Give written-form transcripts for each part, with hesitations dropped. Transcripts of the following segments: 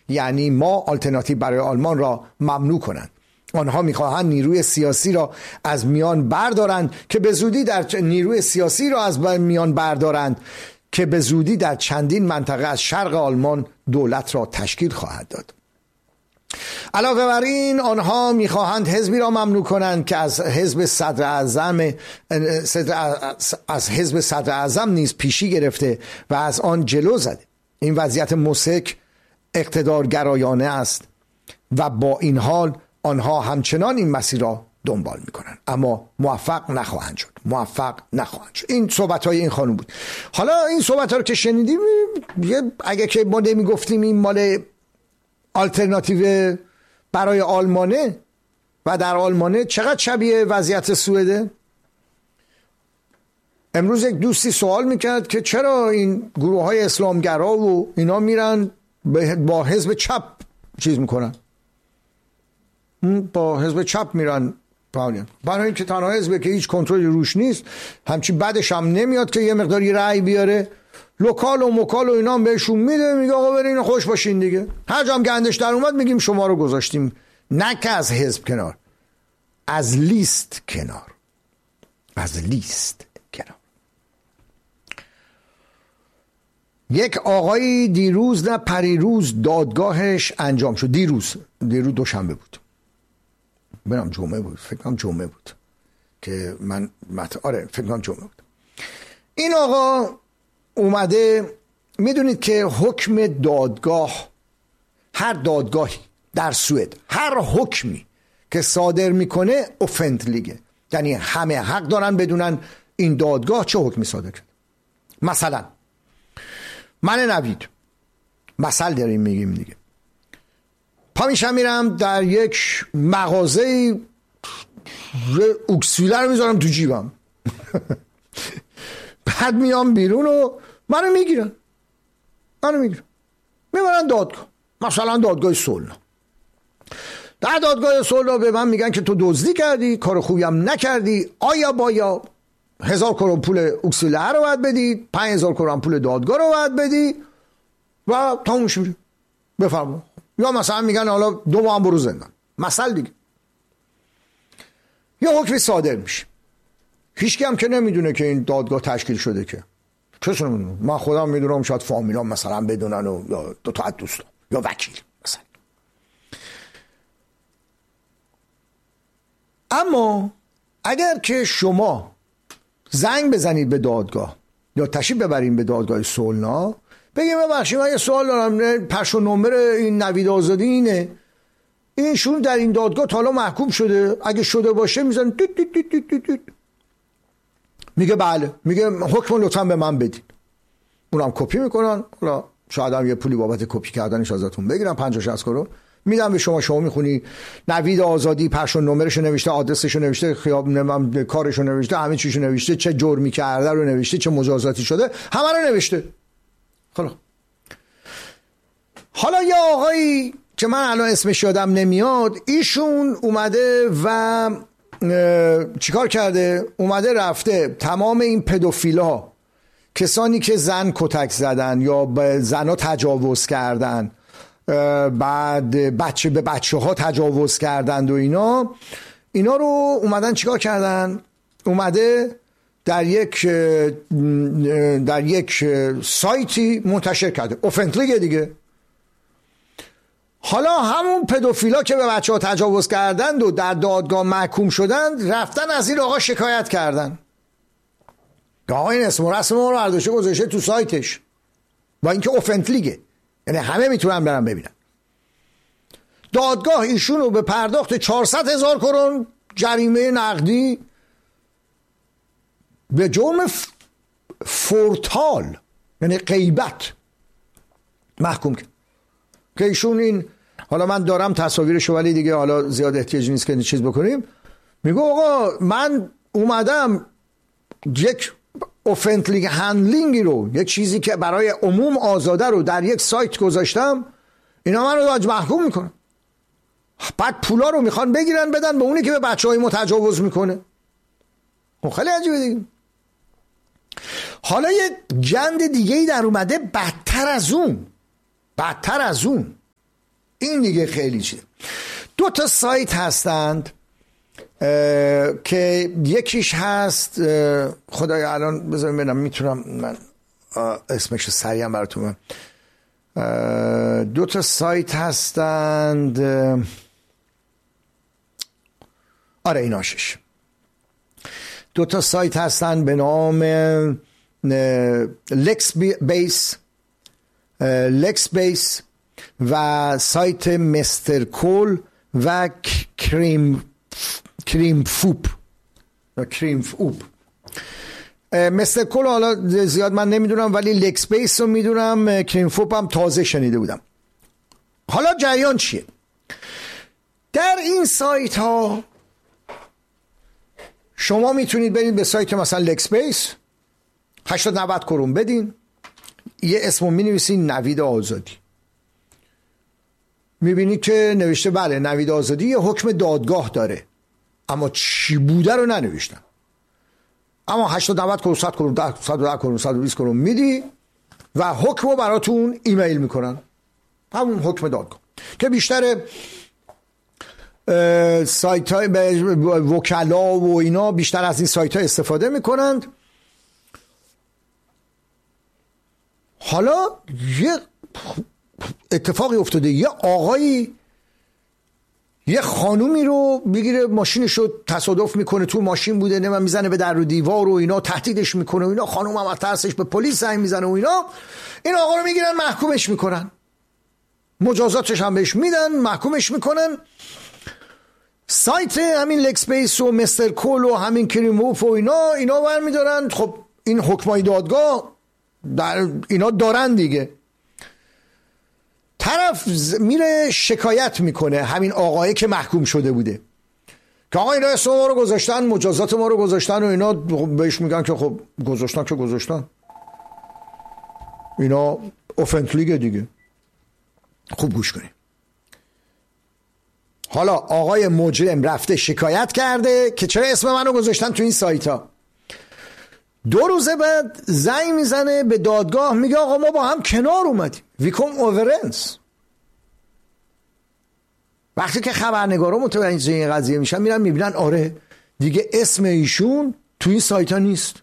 یعنی ما آلترناتیو برای آلمان را ممنوع کنند. آنها میخواهند نیروی سیاسی را از میان بردارند که به زودی در چندین منطقه از شرق آلمان دولت را تشکیل خواهد داد. علاوه بر این آنها میخواهند حزبی را ممنوع کنند که از حزب صدر اعظم نیز پیشی گرفته و از آن جلو زده. این وضعیت مضحک اقتدارگرایانه است و با این حال آنها همچنان این مسیر را دنبال میکنن، اما موفق نخواهند شد. این صحبت های این خانم بود. حالا این صحبت ها رو که شنیدیم، اگه که ما نمیگفتیم این مال آلترناتیو برای آلمانه و در آلمانه، چقدر شبیه وضعیت سوئده. امروز یک دوستی سوال میکرد که چرا این گروه های اسلامگرا و اینا میرن با حزب چپ چیز میکنن، با حزب چپ میرن فعالیت، برای اینکه تنها حزبه که هیچ کنترلی روش نیست، همچی بعدش هم نمیاد که یه مقداری رأی بیاره، لوکال و مکال و اینا هم بهشون میده، میگه آقا برین خوش باشین دیگه، هر جام گندش در اومد میگیم شما رو گذاشتیم. نه که از حزب کنار، از لیست کنار. یک آقایی دیروز نه پریروز دادگاهش انجام شد. دیروز دوشنبه بود، برام جمعه بود، فکرم جمعه بود که من فکرم جمعه بود. این آقا اومده، میدونید که حکم دادگاه، هر دادگاهی در سوئد هر حکمی که صادر میکنه اوفنتلیگه، یعنی همه حق دارن بدونن این دادگاه چه حکمی صادر کرد. مثلا من نوید مثل داریم میگیم دیگه، پا میشم میرم در یک مغازه اوکسیله رو میذارم تو جیبم بعد میام بیرون و منو میگیرن میبرن دادگاه، مثلا دادگاه صلح. در دادگاه صلح به من میگن که تو دزدی کردی، کار خوبی هم نکردی، آیا بایا 1000 کرون پول اوکسیله رو باید بدی، 5000 کرون پول دادگاه رو باید بدی و تموم میشه، بفرما. یا مثلا میگن حالا 2 ماه هم برو زندان، مثلا دیگه. یا حکمی صادر میشه، هیچکی هم که نمیدونه که این دادگاه تشکیل شده، که کسی نمیدونه. من خودم میدونم، شاید فامیلام مثلا بدونن و یا 2 تا از دوستان یا وکیل مثلا. اما اگر که شما زنگ بزنید به دادگاه یا تشریف ببرین به دادگاه صلح، بگیم ببخشید من یه سوال دارم، پش و نمبر این نوید آزادی اینه، اینشون در این دادگاه تا حالا محکوم شده، اگه شده باشه میزن میگه بله، میگه حکم لطفا به من بدین، اونم کپی میکنن، حالا شاید هم یه پولی بابت کپی کردنش ازتون بگیرن 50-60 کرون میدم به شما میخونی نوید آزادی پش و نمرشو نوشته، آدرسشو نوشته، خیاب کارشو نوشته، همه چیشو نوشته، چه جرمی کرده رو نوشته، چه مجازاتی شده، همه رو نوشته. حالا یه آقایی که من الان اسمش یادم نمیاد، ایشون اومده و چیکار کرده؟ اومده رفته تمام این پدوفیلا، کسانی که زن کتک زدن یا به زنها تجاوز کردن، بعد به بچه ها تجاوز کردند و اینا رو اومدن چیکار کردن؟ اومده در یک سایتی منتشر کرده، اوفنتلیگه دیگه. حالا همون پدوفیلا که به بچه ها تجاوز کردند و در دادگاه محکوم شدند، رفتن از این آقا شکایت کردن که آقا این اسم و رسم ما رو برداشته گذاشته تو سایتش، با اینکه اوفنتلیگه، یعنی همه میتونن برن ببینن. دادگاه ایشون رو به پرداخت 400,000 کرون جریمه نقدی به جرم فورتال، یعنی غیبت، محکوم کرد. که ایشون این، حالا من دارم تصاویرشو ولی دیگه حالا زیاد احتیاج نیست که چیز بکنیم، میگه آقا من اومدم یک اوفنتلیگ هندلینگی رو، یک چیزی که برای عموم آزاده رو در یک سایت گذاشتم، اینا من رو داج محکوم میکنن، بعد پولا رو میخوان بگیرن بدن به اونی که به بچه های ما تجاوز میکنه. خیلی عجیبه دیگه. حالا یه گند دیگه‌ای در اومده بدتر از اون، این دیگه خیلی چیه. 2 تا سایت هستند که یکیش هست خدایا الان بذاریم ببینم میتونم من اسمش سریع براتون 2 تا سایت هستند آره ایناشش 2 تا سایت هستند به نام لکس بیس و سایت مستر کول و کریم فوب. مستر کول حالا زیاد من نمیدونم ولی لکس بیس رو میدونم، کریم فوب هم تازه شنیده بودم. حالا جریان چیه؟ در این سایت ها شما میتونید برید به سایت مثلا لکس بیس 80-90 کرون بدین، یه اسمو مینویسین نوید آزادی، میبینید که نوشته بله نوید آزادی یه حکم دادگاه داره اما چی بوده رو ننوشتن، اما 80-90 کرون 100 کرون 110 کرون 120 کرون میدی و حکم رو براتون ایمیل میکنن، همون حکم دادگاه که بیشتر سایت های وکلا و اینا بیشتر از این سایت ها استفاده میکنند. حالا یه اتفاقی افتاده، یه آقایی یه خانومی رو بگیره ماشینش رو تصادف میکنه، تو ماشین بوده، نه من میزنه به در و دیوار و اینا، تهدیدش میکنه و اینا، خانوم هم از ترسش به پلیس زنگ میزنه و اینا، این آقا رو میگیرن محکومش میکنن، مجازاتش هم بهش میدن، محکومش میکنن. سایت همین لکس بیس و مستر کول و همین کریموف و اینا برمیدارن. خب این حکمای دادگاه در اینا دارن دیگه، طرف میره شکایت میکنه همین آقایی که محکوم شده بوده که آقا اینا اسم ما رو گذاشتن، مجازات ما رو گذاشتن و اینا، بهش میگن که خب گذاشتن اینا اوفنت لیگ دیگه. خوب گوش کنیم. حالا آقای مجرم رفته شکایت کرده که چرا اسم منو گذاشتن تو این سایت ها. 2 روز بعد زنگ میزنه به دادگاه، میگه آقا ما با هم کنار اومدیم، وی کام اوورنس. وقتی که خبرنگارا متوجه این قضیه میشن میرن میبینن آره دیگه اسم ایشون تو این سایت ها نیست.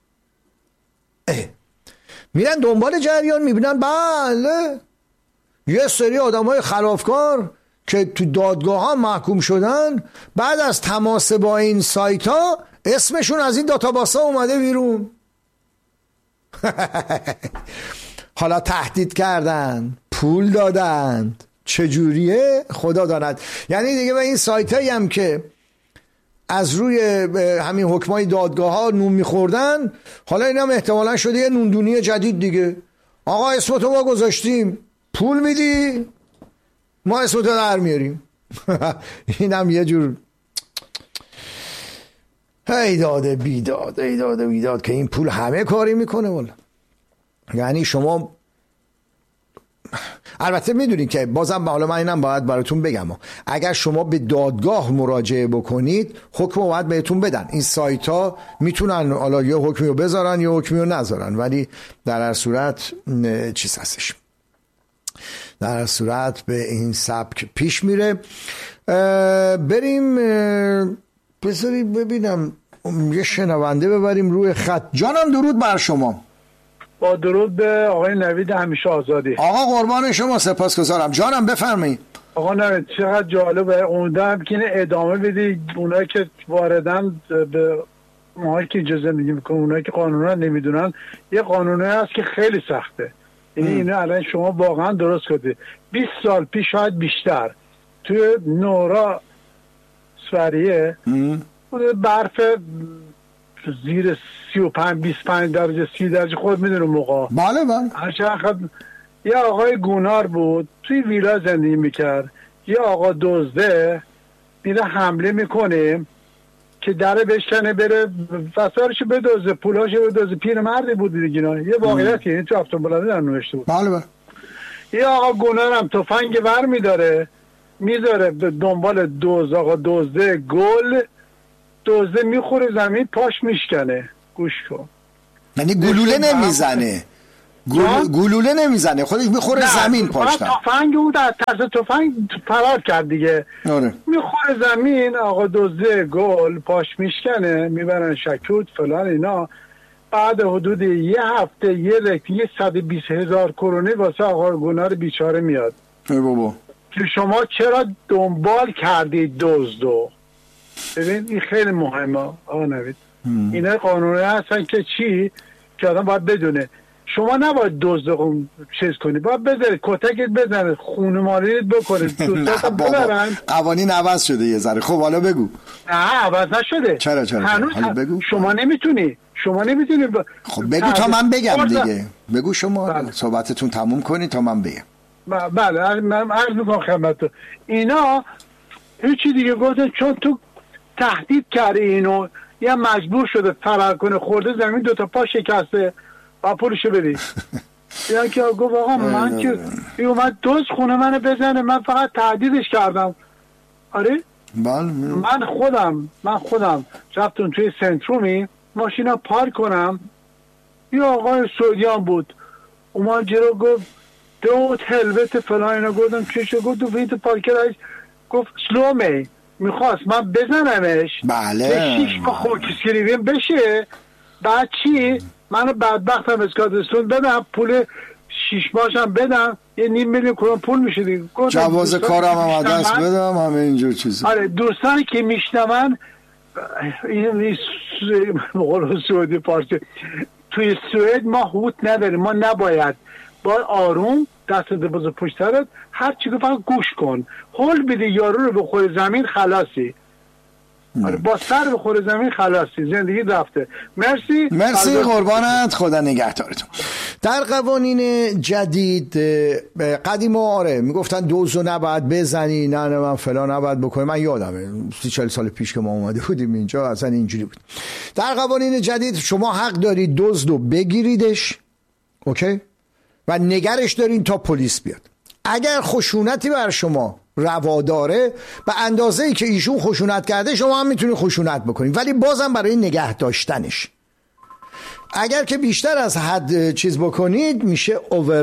میرن دنبال جریان، میبینن بله یه سری آدمای خلافکار که تو دادگاه ها محکوم شدن بعد از تماس با این سایت ها اسمشون از این داتاباس ها اومده بیرون. حالا تهدید کردن، پول دادند، چجوریه خدا داند. یعنی دیگه به این سایت هایی هم که از روی همین حکمای دادگاه ها نون میخوردن، حالا این هم احتمالا شده یه نوندونی جدید دیگه. آقا اسمتو ما گذاشتیم، پول میدی ما اسمتو در میاریم. این هم یه جور ایداد بیداد که این پول همه کاری میکنه والا. یعنی شما البته میدونید که بازم حالا من اینم باید براتون بگم، اگر شما به دادگاه مراجعه بکنید حکم رو باید بهتون بدن. این سایت ها میتونن حالا یه حکمی رو بذارن یه حکمی رو نذارن، ولی در هر صورت چیز هستش، در هر صورت به این سبک پیش میره. بریم بذارید ببینم یه شنونده ببریم روی خط. جانم درود بر شما. با درود به آقای نوید همیشه آزادی. آقا قربان شما، سپاسگزارم. جانم بفرمایید. آقا نوید چقدر جالبه، امیدوارم که ادامه بدی. اونایی که واردن به ماهایی که اجازه میدیم که اونایی که قانونا نمیدونن، یه قانونی هست که خیلی سخته. اینو الان شما واقعا درست کردی. 20 سال پیش شاید بیشتر توی نورا سوریه برف زیر 25 درجه 30 درجه خود میدونه موقع. بله یه آقای گونار بود توی ویلا زندگی میکرد، یه آقا دزده میره حمله میکنه که دره بشکنه بره وسایلشو بدزده، پولاشو بدزده. پیرمردی بود دیگه. یه واقعیتی این تو هفتم بلنده در نوشته بود. بله. یه آقا گونار هم تفنگ ور میداره میذاره دنبال آقا دزده گل، دزده میخوره زمین پاش میشکنه. گوش کن، یعنی گلوله نمیزنه، گلوله نمیزنه، خودش میخوره زمین پاشتن. تفنگ او در طرز تفنگ فرار کرد دیگه. آره. میخوره زمین، آقا دزده گل پاش میشکنه، میبرن شکوت فلان اینا. بعد حدود یه هفته یه 120,000 کرونه واسه آقا گنار بیچاره میاد. ای بابا که شما چرا دنبال کردید دزدو؟ ببین این خیلی مهمه آقا نوید. اینا قانونی هستن که چی؟ که آدم باید بدونه شما نباید دزدو چیز کنی، باید بذارید کتکت بزنه، خونمالیت بکنه، دوستاتم ببرن. قوانین عوض شده یه ذره. خب حالا بگو. نه عوض نشده. چرا هنوز حالا بگو. شما نمیتونی خب بگو تا من بگم دیگه. بگو شما صحبتتون تموم کنی تا من بگم. بله من عرض میکنم خدمتتون. اینا هیچی دیگه گفتن چون تو تهدید کردی اینو یا مجبور شده فرار کنه، خورده زمین 2 تا پا شکسته با پولشو بدی. یا که گفت آقا من که اومد دوست خونه منو بزنه، من فقط تهدیدش کردم. آره من خودم رفتم توی سنترومی ماشینا پارک کنم، یه آقای سعودیان بود اومد جلو گفت دوت هلوت فلان اینا. گفتم چیشو؟ گفت تو فیت پارکر. گفت سلومه میخواست من بزنمش. بله به 6 با خورکسکریویم بشه، بعد چی منو بدبختم اسکاتستون بدم، پول 6 ماهشم بدم، یه 500,000 کرون پول میشه دیگه. جواز کارم هم دست بدم، همه اینجور چیزا. آره دوستانی که میشنون این مقال سعودی پارچه توی سوئد ما هوت نداریم، ما نباید با آروم دست بزر پشت سرت هر چی که فقط گوش کن، هول بده یارو رو بخوره زمین خلاصی. با سر بخوره زمین خلاصی، زندگی رفته. مرسی قربانت، خدا نگهدارتون. در قوانین جدید قدیما آره میگفتن دوزو نباید بزنی، نه من فلان نباید بکنی. من یادمه 30-40 سال پیش که ما اومده بودیم اینجا اصلا اینجوری بود. در قوانین جدید شما حق دارید دزدو بگیریدش، اوکی، و نگرش دارین تا پلیس بیاد. اگر خشونتی بر شما روا داره به اندازه‌ای که ایشون خشونت کرده شما هم میتونید خشونت بکنید، ولی بازم برای نگه داشتنش. اگر که بیشتر از حد چیز بکنید میشه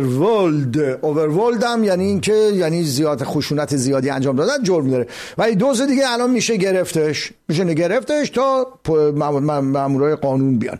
اوورولد هم یعنی این که یعنی زیاد خشونت زیادی انجام دادن جرم داره. ولی دوز دیگه الان میشه گرفتش تا مامورای قانون بیان.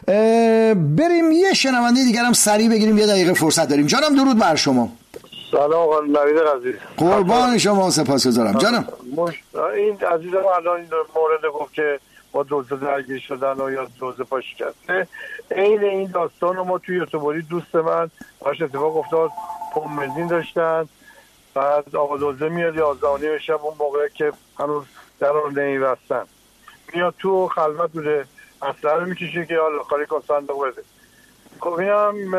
بریم یه شنونده دیگر هم سریع بگیریم، 1 دقیقه فرصت داریم. جانم درود بر شما. سلام آقا نوید عزیز. قربان شما، سپاسگزارم. جانم این عزیزم الان این مورد گفت که با دوزه درگیر شدن و یا دوزه پا شکسته، این داستان رو ما توی اتوباری دوست من باش اتفاق افتاد. پمپ بنزین داشتن، بعد آقا دوزه میاد 11 شب اون موقع که هنوز در رو نمی‌بستن، میاد تو خلوت بوده، اسلحه رو میکشه که حالا خالی کن صندوق بده. خب اینم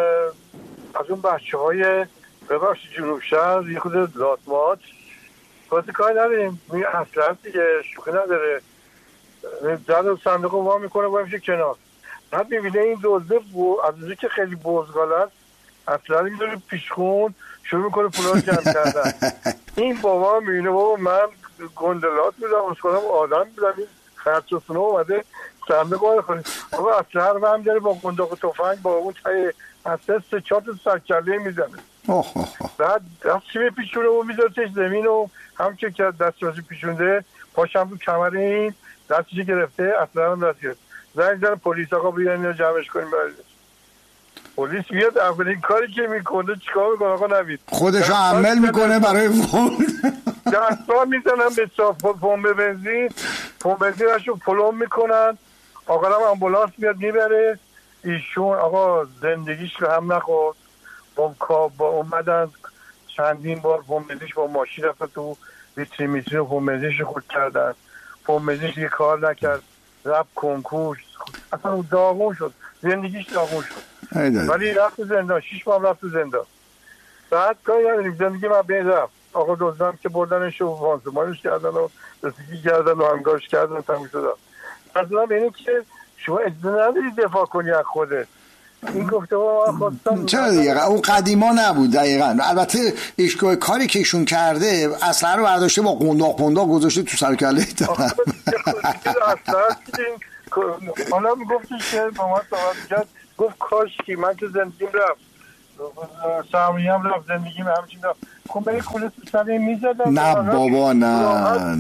از اون بچه‌های ببخشید جنوب شهر یه خود لاتمات واسه کار نداریم، می اسلحه دیگه شوخی نداره، زد صندوق رو وا میکنه با میشه کنار. بعد میبینه این دزده از اونجا که خیلی بزرگال است اسلحه رو میذاره پیشخون، شروع میکنه پولا رو جمع کردن. این بابا میبینه بابا من گندلات میدم از کنم آدم میدم، این خرچوسونه اومده صندوق رو خونه بابا اسلحه رو هم داره با گنداق و تفنگ با اون تای اساس 4 تا سرکله میزنه. بعد دستش پیشونه و میذاره زمین و همچه که دستش پیشونده پاشم رو کمر این دستش گرفته اصلا هم دست گرفت. زنگ زن پلیس آقا بیان اینو جمعش کنیم برید. پلیس بیاد اولین کاری که میکنه چیکار میکنه آقا نوید؟ خودشو عمل میکنه برای فون. دستا میزنن به پمپ بنزین هاشو پلم میکنن. آقا هم امبولانس میاد میبره. ایشون آقا زندگیش رو هم نخورد. با اومدن چندین بار پمپ بنزینش با ماشین رفت تو ویترین پمپ بنزینش خود کردن. پمپ بنزینش یه کار نکرد، رفت کنکور، اصلا داغون شد، زندگیش داغون شد. ولی رفت زندان، 6 ماه رفت زندان. بعد کاری نداریم، زندگی من بین رفت. آقا دزدم که بردنش و وانسمانش کردن و رسیدگی کردن و همگاهش کردن تموم شد. اصلا اینه که شما اجازه نداری دفاع کنی از خودت. این گفته خواستم چرا دیگه اون قدیما نبود دقیقاً. البته ایشگاه کاری که ایشون کرده اسلحه رو برداشته با قنداق گذاشته تو سر کله طرف. حالا میگفتش که با ما صحبت کرد گفت کاش که من تو زندگیم رفت، سرمایه هم رفت، زندگیم همچین رفت. خب من کنه تو سر میزدم. نه بابا نه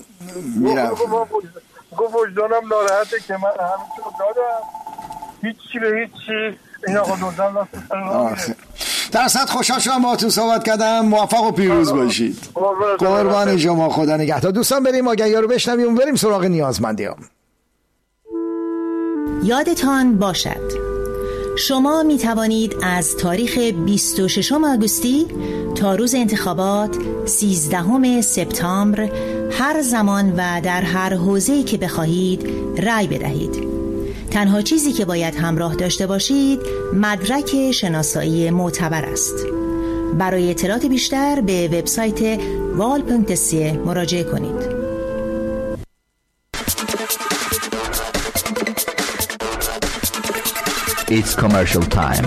گفت وجدانم ناراحته که من همین رو دادم، هیچی به هیچی. این آقا دوزن راست در صد خوشحال شدم با تو صحبت کردم. موفق و پیروز باشید. قربان شما، خدا نگهدار. دوستان بریم آگهی ها رو بشنویم، بریم سراغ نیازمندی ها. یادتان باشد شما می توانید از تاریخ 26 آگوستی تا روز انتخابات 13 سپتامبر هر زمان و در هر حوزه‌ای که بخواهید رأی بدهید. تنها چیزی که باید همراه داشته باشید مدرک شناسایی معتبر است. برای اطلاعات بیشتر به وبسایت val.ca مراجعه کنید. It's commercial time.